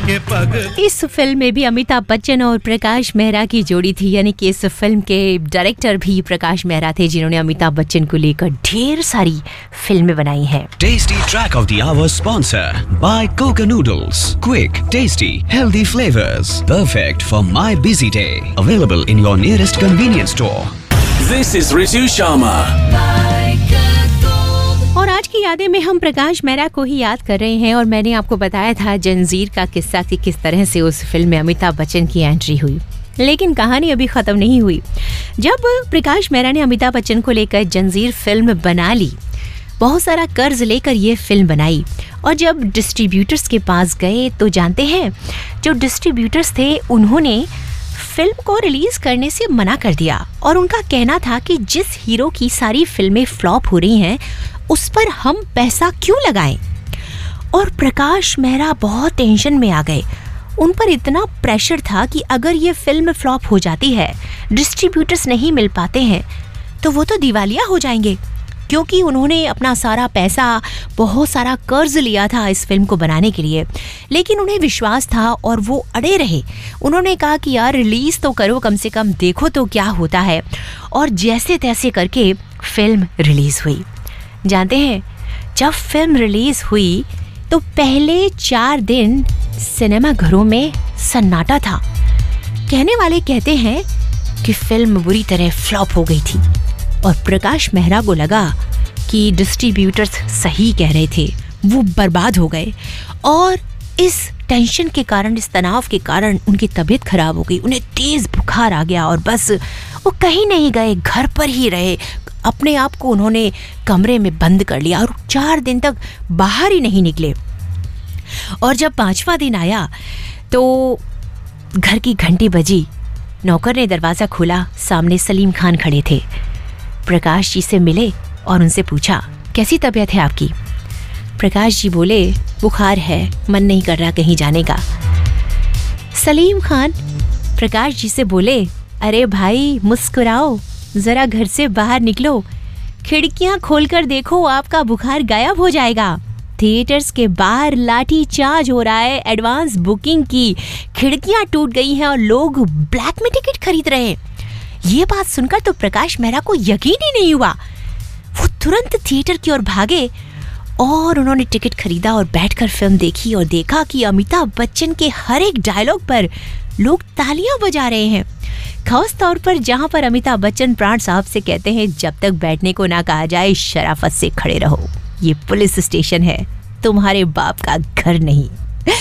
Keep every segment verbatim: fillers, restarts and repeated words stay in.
के पग। इस फिल्म में भी अमिताभ बच्चन और प्रकाश मेहरा की जोड़ी थी, यानी कि इस फिल्म के डायरेक्टर भी प्रकाश मेहरा थे, जिन्होंने अमिताभ बच्चन को लेकर ढेर सारी फिल्में बनाई हैं। Tasty track of the hour sponsor by Coca Noodles. Quick, tasty, healthy flavors. Perfect for my busy day. Available in your nearest convenience store. This is Ritu Sharma. और आज की यादें में हम प्रकाश मेहरा को ही याद कर रहे हैं। और मैंने आपको बताया था जंजीर का किस्सा कि किस तरह से उस फिल्म में अमिताभ बच्चन की एंट्री हुई, लेकिन कहानी अभी खत्म नहीं हुई। जब प्रकाश मेहरा ने अमिताभ बच्चन को लेकर जंजीर फिल्म बना ली, बहुत सारा कर्ज लेकर ये फिल्म बनाई, और जब डिस्ट्रीब्यूटर्स के पास गए तो जानते हैं जो डिस्ट्रीब्यूटर्स थे उन्होंने फिल्म को रिलीज करने से मना कर दिया। और उनका कहना था कि जिस हीरो की सारी फिल्में फ्लॉप हो रही हैं उस पर हम पैसा क्यों लगाएं। और प्रकाश मेहरा बहुत टेंशन में आ गए। उन पर इतना प्रेशर था कि अगर ये फिल्म फ्लॉप हो जाती है, डिस्ट्रीब्यूटर्स नहीं मिल पाते हैं, तो वो तो दिवालिया हो जाएंगे, क्योंकि उन्होंने अपना सारा पैसा, बहुत सारा कर्ज लिया था इस फिल्म को बनाने के लिए। लेकिन उन्हें विश्वास था और वो अड़े रहे। उन्होंने कहा कि यार रिलीज़ तो करो, कम से कम देखो तो क्या होता है। और जैसे तैसे करके फिल्म रिलीज़ हुई। जानते हैं जब फिल्म रिलीज़ हुई तो पहले चार दिन सिनेमा घरों में सन्नाटा था। कहने वाले कहते हैं कि फिल्म बुरी तरह फ्लॉप हो गई थी और प्रकाश मेहरा को लगा कि डिस्ट्रीब्यूटर्स सही कह रहे थे, वो बर्बाद हो गए। और इस टेंशन के कारण, इस तनाव के कारण उनकी तबीयत खराब हो गई, उन्हें तेज बुखार आ गया और बस वो कहीं नहीं गए, घर पर ही रहे। अपने आप को उन्होंने कमरे में बंद कर लिया और चार दिन तक बाहर ही नहीं निकले। और जब पांचवा दिन आया तो घर की घंटी बजी, नौकर ने दरवाज़ा खोला, सामने सलीम खान खड़े थे। प्रकाश जी से मिले और उनसे पूछा, कैसी तबीयत है आपकी? प्रकाश जी बोले, बुखार है, मन नहीं कर रहा कहीं जाने का। सलीम खान प्रकाश जी से बोले, अरे भाई मुस्कुराओ, जरा घर से बाहर निकलो, खिड़कियां खोलकर देखो, आपका बुखार गायब हो जाएगा। थिएटर्स के बाहर लाठी चार्ज हो रहा है, एडवांस बुकिंग की, खिड़कियां टूट गई हैं और लोग ब्लैक में टिकट खरीद रहे हैं। ये बात सुनकर तो प्रकाश मेहरा को यकीन ही नहीं हुआ। वो तुरंत थिएटर की ओर भागे और उन्होंने टिकट खरीदा और बैठकर फिल्म देखी और देखा कि अमिताभ बच्चन के हर एक डायलॉग पर लोग तालियां बजा रहे हैं। खास तौर पर जहां पर अमिताभ बच्चन प्राण साहब से कहते हैं, जब तक बैठने को ना कहा जाए शराफत से खड़े रहो, ये पुलिस स्टेशन है, तुम्हारे बाप का घर नहीं।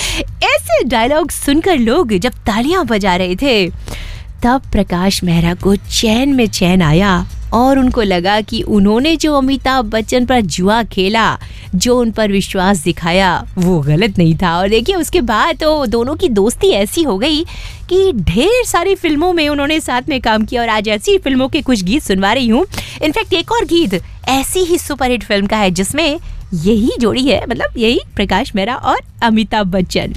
ऐसे डायलॉग सुनकर लोग जब तालियां बजा रहे थे तब प्रकाश मेहरा को चैन में चैन आया और उनको लगा कि उन्होंने जो अमिताभ बच्चन पर जुआ खेला, जो उन पर विश्वास दिखाया, वो गलत नहीं था। और देखिए उसके बाद तो दोनों की दोस्ती ऐसी हो गई कि ढेर सारी फिल्मों में उन्होंने साथ में काम किया। और आज ऐसी फिल्मों के कुछ गीत सुनवा रही हूँ। इनफैक्ट एक और गीत ऐसी ही सुपरहिट फिल्म का है जिसमें यही जोड़ी है, मतलब यही प्रकाश मेहरा और Amitabh Bachchan.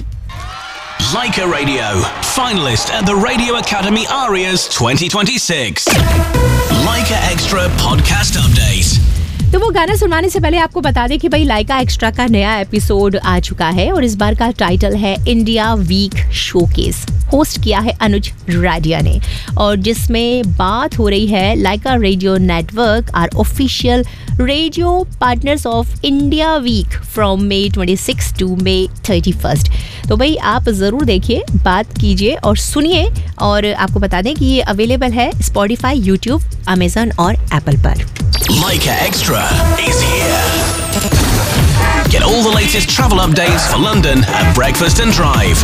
Leica Radio, finalist at the Radio Academy Arias twenty twenty-six. Leica Extra Podcast Update. तो वो गाना सुनवाने से पहले आपको बता दें कि भाई लाइका एक्स्ट्रा का नया एपिसोड आ चुका है और इस बार का टाइटल है इंडिया वीक शोकेस। होस्ट किया है अनुज राडिया ने, और जिसमें बात हो रही है लाइका radio network are official radio partners of India week from May छब्बीस टू मे इकतीस। तो भाई आप ज़रूर देखिए, बात कीजिए और सुनिए। और आपको बता दें कि ये अवेलेबल है स्पॉटिफाई, यूट्यूब, अमेजन और एप्पल पर। Leica Extra is here. Get all the latest travel updates for London at breakfast and drive.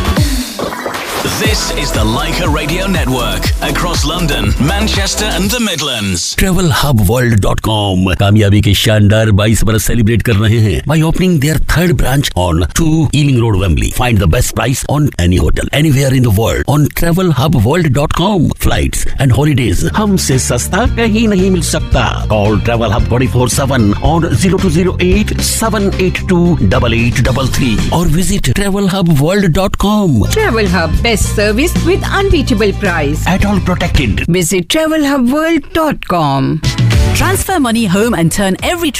This is the Leica Radio Network across London, Manchester and the Midlands. travel hub world dot com कामयाबी के शानदार बाईस बरस celebrate कर रहे हैं by opening their third branch on two Ealing Road, Wembley. Find the best price on any hotel anywhere in the world on travel hub world dot com. Flights and holidays हमसे सस्ता कहीं नहीं मिल सकता. Call Travel Hub twenty-four seven on zero two zero eight seven eight two eight eight three three or visit travel hub world dot com. Travel Hub, best service with unbeatable price. At all protected. Visit travel hub world dot com. Transfer money home and turn every